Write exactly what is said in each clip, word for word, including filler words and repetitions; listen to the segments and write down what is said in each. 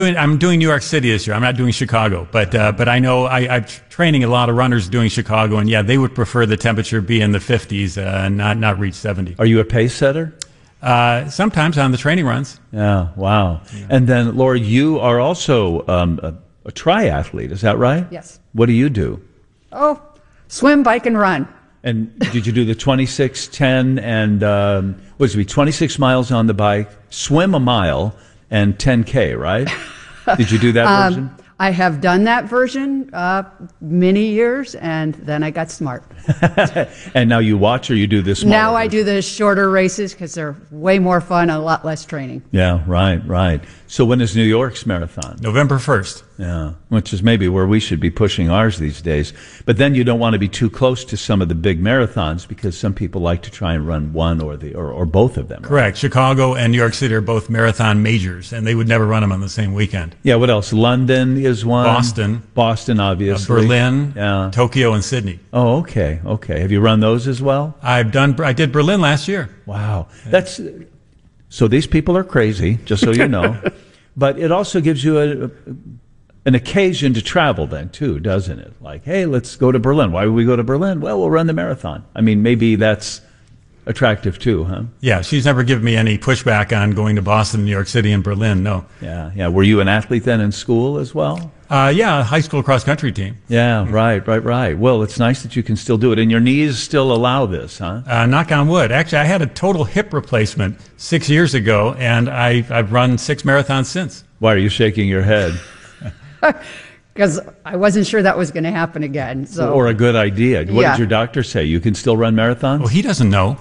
I'm doing New York City this year. I'm not doing Chicago, but uh, but I know I, I'm training a lot of runners doing Chicago, and yeah, they would prefer the temperature be in the fifties uh, and not not reach seventy. Are you a pace setter? Uh, sometimes on the training runs. Yeah, wow. Yeah. And then, Laura, you are also um, a, a triathlete, is that right? Yes. What do you do? Oh, swim, bike, and run. And did you do the twenty-six, ten, and um, what does it be, twenty-six miles on the bike, swim a mile, and ten K, right? Did you do that um, version? I have done that version uh, many years, and then I got smart. And now you watch or you do this? Now I do the shorter races because they're way more fun and a lot less training. Yeah, right, right. So when is New York's marathon? November first. Yeah, which is maybe where we should be pushing ours these days. But then you don't want to be too close to some of the big marathons because some people like to try and run one or the or, or both of them. Correct. Right? Chicago and New York City are both marathon majors, and they would never run them on the same weekend. Yeah, what else? London is one. Boston. Boston, obviously. Uh, Berlin, yeah. Tokyo, and Sydney. Oh, okay, okay. Have you run those as well? I've done. I did Berlin last year. Wow. That's so these people are crazy, just so you know. But it also gives you a, a, an occasion to travel then, too, doesn't it? Like, hey, let's go to Berlin. Why would we go to Berlin? Well, we'll run the marathon. I mean, maybe that's attractive, too, huh? Yeah, she's never given me any pushback on going to Boston, New York City, and Berlin, no. Yeah, yeah. Were you an athlete then in school as well? Uh, yeah, high school cross-country team. Yeah, right, right, right. Well, it's nice that you can still do it. And your knees still allow this, huh? Uh, knock on wood. Actually, I had a total hip replacement six years ago, and I, I've run six marathons since. Why are you shaking your head? Because I wasn't sure that was going to happen again. So. Or a good idea. What Yeah. did your doctor say? You can still run marathons? Well, he doesn't know.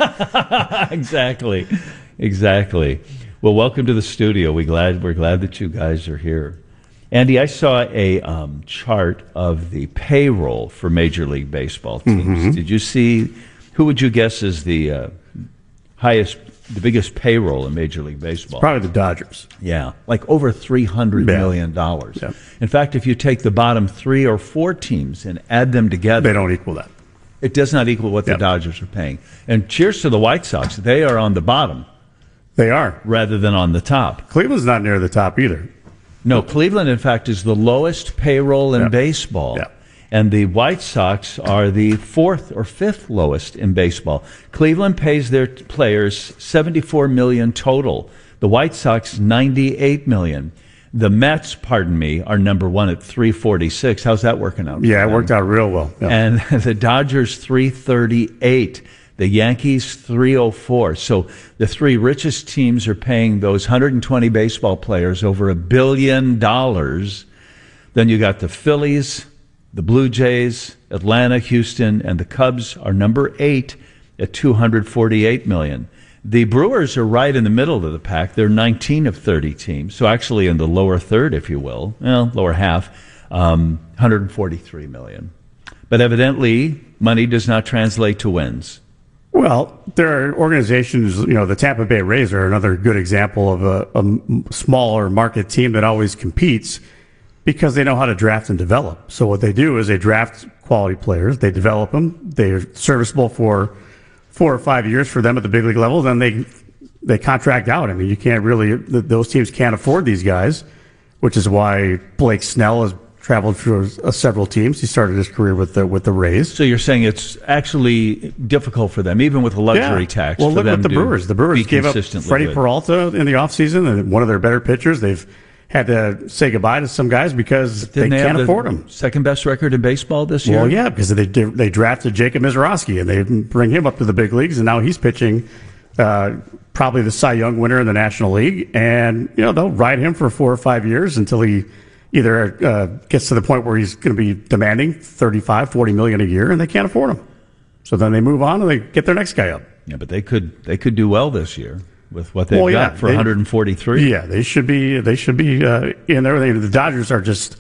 Exactly, exactly. Well, welcome to the studio. We glad we're glad that you guys are here. Andy, I saw a um, chart of the payroll for Major League Baseball teams. Mm-hmm. Did you see? Who would you guess is the uh, highest, the biggest payroll in Major League Baseball? Probably the Dodgers. Yeah, like over three hundred Yeah. million dollars. Yeah. In fact, if you take the bottom three or four teams and add them together, They don't equal that. it does not equal what the Yep. Dodgers are paying. And cheers to the White Sox. They are on the bottom They are. rather than on the top. Cleveland's not near the top either. No, Cleveland, in fact, is the lowest payroll in Yep. baseball. Yep. And the White Sox are the fourth or fifth lowest in baseball. Cleveland pays their t- players seventy-four million dollars total. The White Sox, ninety-eight million dollars. The Mets, pardon me, are number one at three forty-six. How's that working out? Yeah, for it them? worked out real well. Yeah. And the Dodgers, three thirty-eight. The Yankees, three oh four. So the three richest teams are paying those one hundred twenty baseball players over a billion dollars. Then you got the Phillies, the Blue Jays, Atlanta, Houston, and the Cubs are number eight at two hundred forty-eight million dollars. The Brewers are right in the middle of the pack. They're nineteen of thirty teams, so actually in the lower third, if you will, well, lower half, um, one hundred forty-three million dollars. But evidently, money does not translate to wins. Well, there are organizations, you know, the Tampa Bay Rays are another good example of a, a smaller market team that always competes because they know how to draft and develop. So what they do is they draft quality players, they develop them, they're serviceable for four or five years for them at the big league level, then they they contract out. I mean, you can't really, those teams can't afford these guys, which is why Blake Snell has traveled through uh, several teams. He started his career with the with the Rays. So you're saying it's actually difficult for them, even with a luxury Yeah. tax. Well, for look them at the to Brewers. The Brewers be gave up consistently Freddie good. Peralta in the offseason, and one of their better pitchers. They've had to say goodbye to some guys because they Didn't they can't have the afford them. second best record in baseball this year? Well, yeah, because they they drafted Jacob Mizrachi, and they bring him up to the big leagues, and now he's pitching uh, probably the Cy Young winner in the National League, and you know they'll ride him for four or five years until he either uh, gets to the point where he's going to be demanding thirty-five, forty million a year, and they can't afford him. So then they move on and they get their next guy up. Yeah, but they could they could do well this year with what they've Well, yeah, got for they- one hundred forty-three. Yeah, they should be. They should be uh, in there. They, the Dodgers are just.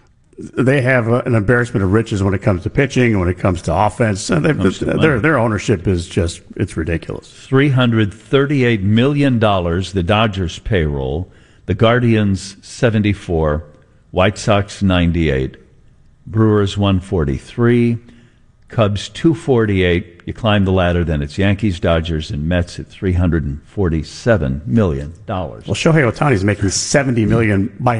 They have uh, an embarrassment of riches when it comes to pitching, when it comes to offense. And they- Comes to their money. their ownership is just it's ridiculous. three hundred thirty-eight million dollars, the Dodgers payroll. The Guardians, seventy-four. White Sox, ninety-eight. Brewers, one forty-three. Cubs two forty-eight. You climb the ladder, then it's Yankees, Dodgers, and Mets at three hundred forty-seven million dollars. Well, Shohei Ohtani is making seventy million dollars by